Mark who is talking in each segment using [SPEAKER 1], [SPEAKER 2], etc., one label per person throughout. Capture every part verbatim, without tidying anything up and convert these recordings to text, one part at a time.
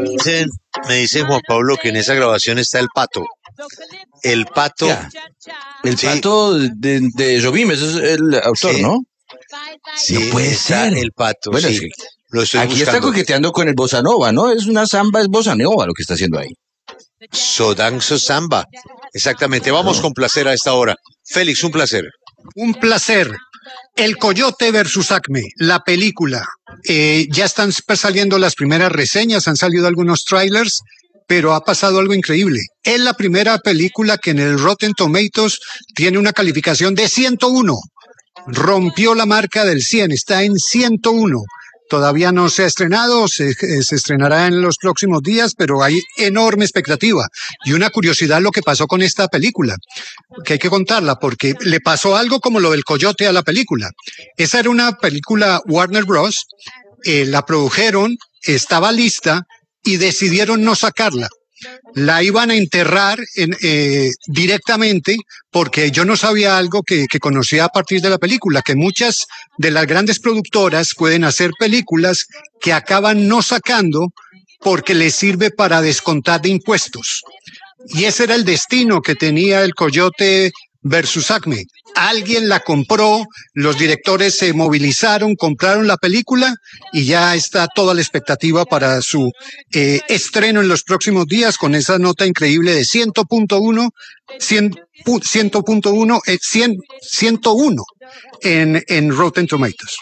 [SPEAKER 1] dicen, me dice Juan Pablo que en esa grabación está el pato. El pato.
[SPEAKER 2] Ya. El
[SPEAKER 1] Sí.
[SPEAKER 2] pato de, de Jobim, ese es el autor,
[SPEAKER 1] Sí.
[SPEAKER 2] ¿no?
[SPEAKER 1] Sí,
[SPEAKER 2] No puede
[SPEAKER 1] está
[SPEAKER 2] ser.
[SPEAKER 1] el pato.
[SPEAKER 2] Bueno,
[SPEAKER 1] sí.
[SPEAKER 2] sí.
[SPEAKER 1] Lo estoy
[SPEAKER 2] Aquí está
[SPEAKER 1] buscando.
[SPEAKER 2] coqueteando con el bossa nova, ¿no? Es una samba, es bossa nova lo que está haciendo ahí.
[SPEAKER 1] Sodanzo Samba. Exactamente. Vamos con placer a esta hora. Félix, un placer.
[SPEAKER 3] Un placer. El Coyote versus Acme, la película. Eh, ya están saliendo las primeras reseñas, han salido algunos trailers, pero ha pasado algo increíble. Es la primera película que en el Rotten Tomatoes tiene una calificación de ciento uno. Rompió la marca del cien, está en ciento uno. Todavía no se ha estrenado, se, se estrenará en los próximos días, pero hay enorme expectativa. Y una curiosidad lo que pasó con esta película, que hay que contarla, porque le pasó algo como lo del Coyote a la película. Esa era una película Warner Bros., eh, la produjeron, estaba lista y decidieron no sacarla. La iban a enterrar en, eh, directamente porque yo no sabía algo que, que conocía a partir de la película, que muchas de las grandes productoras pueden hacer películas que acaban no sacando porque les sirve para descontar de impuestos. Y ese era el destino que tenía el Coyote versus Acme. Alguien la compró, los directores se movilizaron, compraron la película y ya está toda la expectativa para su eh, estreno en los próximos días con esa nota increíble de cien punto uno, cien punto uno, eh, cien, ciento uno en, en Rotten Tomatoes.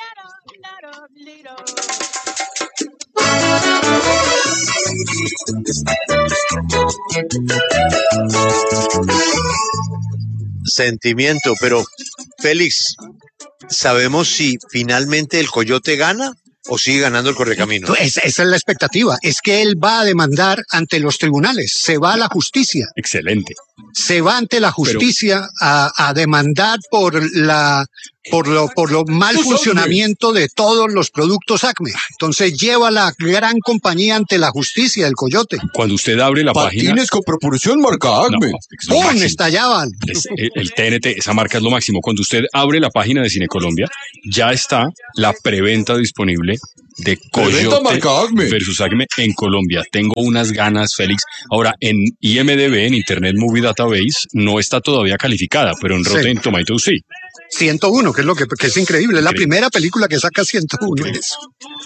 [SPEAKER 1] Sentimiento, pero Félix, ¿sabemos si finalmente el Coyote gana o sigue ganando el Correcaminos?
[SPEAKER 3] Esa, esa es la expectativa, es que él va a demandar ante los tribunales, se va a la justicia.
[SPEAKER 4] Excelente.
[SPEAKER 3] Se va ante la justicia pero, a, a demandar por la por lo por lo mal funcionamiento de todos los productos Acme. Entonces lleva a la gran compañía ante la justicia del Coyote.
[SPEAKER 4] Cuando usted abre la
[SPEAKER 2] Patines
[SPEAKER 4] página...
[SPEAKER 2] con propulsión marca Acme.
[SPEAKER 4] No,
[SPEAKER 3] ¡Pum! Estallaban.
[SPEAKER 4] Es, el, el T N T, esa marca es lo máximo. Cuando usted abre la página de Cine Colombia, ya está la preventa disponible de Coyote versus Acme en Colombia. Tengo unas ganas, Félix. Ahora, en I M D B, en Internet Movie Database, no está todavía calificada, pero en Rotten sí. Tomatoes sí.
[SPEAKER 3] ciento uno, que es lo que, que es increíble. Es la primera película que saca ciento uno en eso.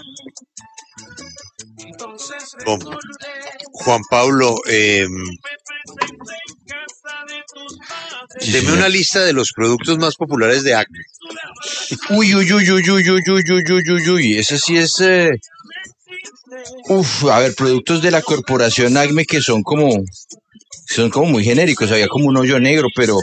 [SPEAKER 1] Oh, Juan Pablo, eh, deme una lista de los productos más populares de Acme.
[SPEAKER 2] Uy, uy, uy, uy, uy, uy, uy, uy, uy, uy, uy, ese sí es... Eh... Uf, a ver, productos de la corporación Acme que son como... Son como muy genéricos, había como un hoyo negro, pero...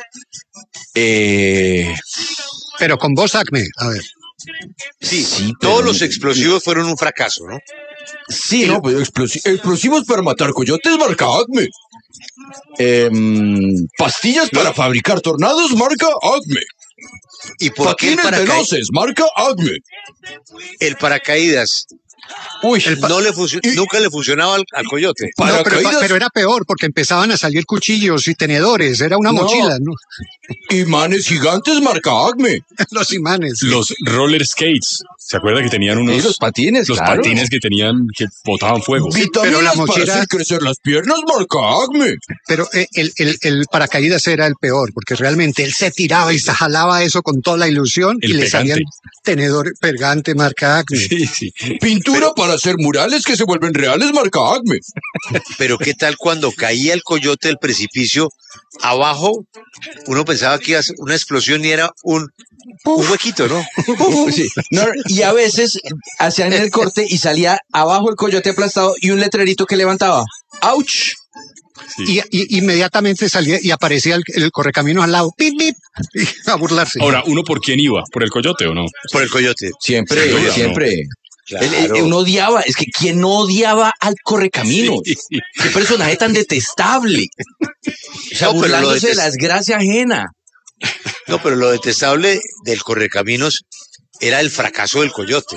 [SPEAKER 2] Eh...
[SPEAKER 3] Pero con voz Acme, a ver.
[SPEAKER 1] Sí, sí todos pero... los explosivos fueron un fracaso, ¿no?
[SPEAKER 2] Sí, no, pues explosi explosivos para matar coyotes, marca Acme. Eh, pastillas para fabricar tornados, marca Acme.
[SPEAKER 1] ¿Y por qué el
[SPEAKER 2] veloces, marca Acme?
[SPEAKER 1] El paracaídas. Uy, el pa no le y, nunca le funcionaba al, al Coyote.
[SPEAKER 3] No, pero, pero era peor porque empezaban a salir cuchillos y tenedores, era una no. mochila, ¿no?
[SPEAKER 2] Imanes gigantes, marca Acme.
[SPEAKER 3] Los imanes.
[SPEAKER 4] Los roller skates. ¿Se acuerda que tenían unos...
[SPEAKER 2] Sí, los patines,
[SPEAKER 4] Los
[SPEAKER 2] claro.
[SPEAKER 4] patines que tenían, que botaban fuego.
[SPEAKER 2] Vitaminas pero la mochila... para hacer crecer las piernas, marca Acme.
[SPEAKER 3] Pero el, el, el paracaídas era el peor, porque realmente él se tiraba y se jalaba eso con toda la ilusión el y pegante. Le salían tenedor pegante, marca Acme.
[SPEAKER 4] Sí, sí.
[SPEAKER 2] Pintura pero... para hacer murales que se vuelven reales, marca Acme.
[SPEAKER 1] Pero ¿qué tal cuando caía el Coyote del precipicio? Abajo, uno pensaba que iba a ser una explosión y era un... Uf. Un huequito, ¿no?
[SPEAKER 2] Sí. no y a veces hacían el corte y salía abajo el coyote aplastado y un letrerito que levantaba. ¡Auch!
[SPEAKER 3] Sí. Y, y inmediatamente salía y aparecía el, el correcaminos al lado, ¡pip, pip! Y a burlarse.
[SPEAKER 4] Ahora, ¿uno por quién iba? ¿Por el Coyote o no?
[SPEAKER 1] Por el Coyote.
[SPEAKER 2] Siempre, sí, siempre. No. Claro. Él, él, uno odiaba, es que ¿quién no odiaba al Correcaminos? Sí. Qué personaje tan detestable. O sea, no, burlándose de la desgracia ajena.
[SPEAKER 1] No, pero lo detestable del Correcaminos era el fracaso del Coyote.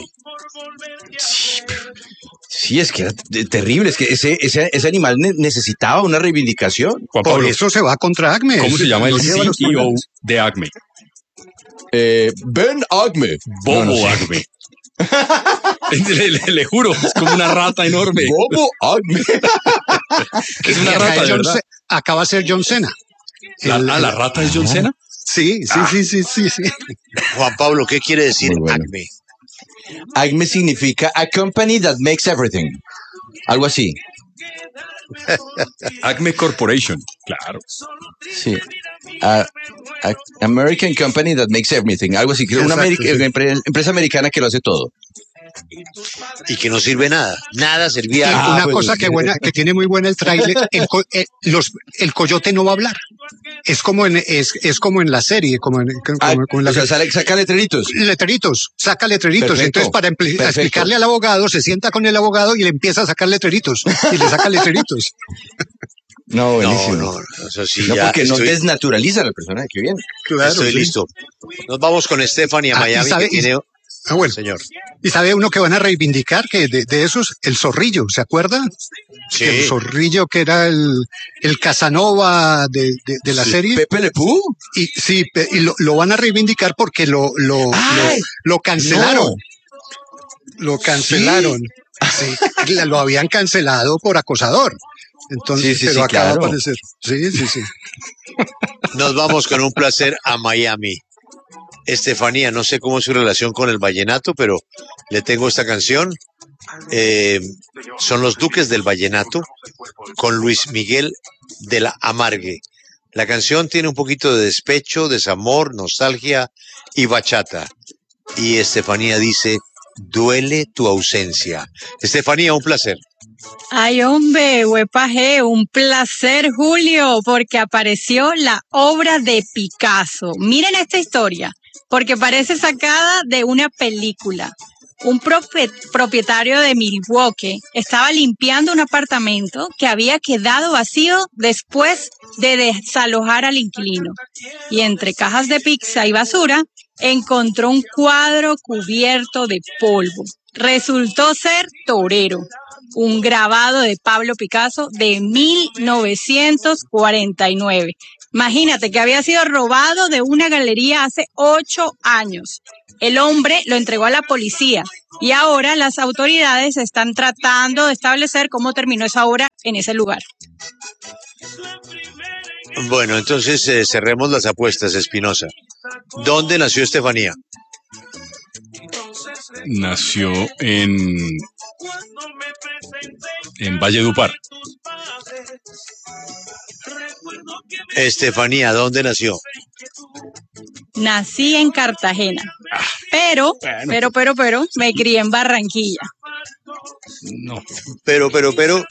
[SPEAKER 2] Sí, sí, es que era terrible, es que ese, ese, ese animal ne necesitaba una reivindicación.
[SPEAKER 3] Juan Pablo, por eso se va contra Acme.
[SPEAKER 4] ¿Cómo se llama el C E O de Acme?
[SPEAKER 2] Eh, Ben Acme.
[SPEAKER 4] Bobo no, no sé. Acme. Le, le- le juro, es como una rata enorme.
[SPEAKER 2] Bobo Acme.
[SPEAKER 4] Es una
[SPEAKER 3] Acá
[SPEAKER 4] rata,
[SPEAKER 3] es
[SPEAKER 4] de
[SPEAKER 3] John
[SPEAKER 4] verdad.
[SPEAKER 3] Ce- acá va a ser John Cena.
[SPEAKER 4] La,
[SPEAKER 3] El-
[SPEAKER 4] ah, ¿la rata es John Cena?
[SPEAKER 3] Sí, sí, sí, sí, sí, sí.
[SPEAKER 1] Juan Pablo, ¿qué quiere decir
[SPEAKER 2] Muy bueno.
[SPEAKER 1] Acme?
[SPEAKER 2] Acme significa a company that makes everything. Algo así.
[SPEAKER 4] Acme Corporation, claro.
[SPEAKER 2] Sí. A- a- American company that makes everything. Algo así. Creo una
[SPEAKER 3] Exacto,
[SPEAKER 2] ameri-
[SPEAKER 3] sí.
[SPEAKER 2] empre- empresa americana que lo hace todo.
[SPEAKER 1] Y que no sirve nada. Nada
[SPEAKER 3] Y
[SPEAKER 1] servía.
[SPEAKER 2] Ah,
[SPEAKER 3] una
[SPEAKER 2] pues,
[SPEAKER 3] cosa que buena, que tiene muy buena el tráiler, el, co- eh, los, el coyote no va a hablar. Es como en, es, es como en la serie, como en, como,
[SPEAKER 2] Ah,
[SPEAKER 3] como en la
[SPEAKER 2] o sea, sale- saca letreritos.
[SPEAKER 3] letreritos, saca letreritos.
[SPEAKER 2] Perfecto,
[SPEAKER 3] Entonces, para empli-
[SPEAKER 2] perfecto.
[SPEAKER 3] explicarle al abogado, se sienta con el abogado y le empieza a sacar letreritos. Y le saca letreritos.
[SPEAKER 2] No,
[SPEAKER 1] No,
[SPEAKER 2] buenísimo.
[SPEAKER 1] no, eso sí,
[SPEAKER 2] No,
[SPEAKER 1] ya
[SPEAKER 2] porque no
[SPEAKER 1] estoy,
[SPEAKER 2] desnaturaliza a la persona. Qué bien.
[SPEAKER 1] estoy
[SPEAKER 3] sí.
[SPEAKER 1] listo. Nos vamos con Stephanie a
[SPEAKER 3] Ah, y
[SPEAKER 1] Miami,
[SPEAKER 3] sabe-
[SPEAKER 1] que tiene...
[SPEAKER 3] Ah, bueno.
[SPEAKER 1] Señor.
[SPEAKER 3] Y sabe uno que van a reivindicar que de, de esos, el zorrillo, ¿se acuerda?
[SPEAKER 1] Sí.
[SPEAKER 3] Que el zorrillo que era el, el Casanova de, de, de la
[SPEAKER 2] Sí,
[SPEAKER 3] serie.
[SPEAKER 2] Pepe Le Pew.
[SPEAKER 3] Y sí, pe- y lo, lo van a reivindicar porque lo, lo,
[SPEAKER 2] ¡Ay!
[SPEAKER 3] lo, lo cancelaron.
[SPEAKER 2] No.
[SPEAKER 3] Lo cancelaron. Sí, la- lo habían cancelado por acosador. Entonces,
[SPEAKER 2] Sí, sí,
[SPEAKER 3] pero
[SPEAKER 2] sí,
[SPEAKER 3] acaba
[SPEAKER 2] claro.
[SPEAKER 3] de aparecer. Sí, sí, sí.
[SPEAKER 1] Nos vamos con un placer a Miami. Estefanía, no sé cómo es su relación con el vallenato, pero le tengo esta canción. Eh, son los Duques del Vallenato con Luis Miguel de la Amargue. La canción tiene un poquito de despecho, desamor, nostalgia y bachata. Y Estefanía dice, duele tu ausencia. Estefanía, un placer.
[SPEAKER 5] Ay, hombre, huepaje, un placer, Julio, porque apareció la obra de Picasso. Miren esta historia, porque parece sacada de una película. Un propie- propietario de Milwaukee estaba limpiando un apartamento que había quedado vacío después de desalojar al inquilino. Y entre cajas de pizza y basura, encontró un cuadro cubierto de polvo. Resultó ser Torero, un grabado de Pablo Picasso de mil novecientos cuarenta y nueve. Imagínate que había sido robado de una galería hace ocho años. El hombre lo entregó a la policía y ahora las autoridades están tratando de establecer cómo terminó esa obra en ese lugar.
[SPEAKER 1] Bueno, entonces eh, cerremos las apuestas, Espinosa. ¿Dónde nació Estefanía?
[SPEAKER 4] Nació en, en Valledupar.
[SPEAKER 1] Estefanía, ¿dónde nació?
[SPEAKER 5] Nací en Cartagena, pero,
[SPEAKER 4] bueno.
[SPEAKER 5] pero, pero, pero, me crié en Barranquilla.
[SPEAKER 4] No.
[SPEAKER 1] Pero, pero, pero,